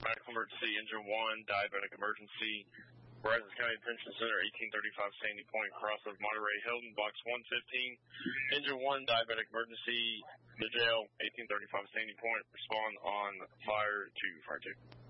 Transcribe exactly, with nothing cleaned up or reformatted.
Medical emergency, engine one, diabetic emergency. Brazos County Detention Center, eighteen thirty-five Sandy Point, cross of Monterey Hilton, box one fifteen. Engine one, diabetic emergency, the jail, eighteen thirty-five Sandy Point. Respond on fire two, fire two.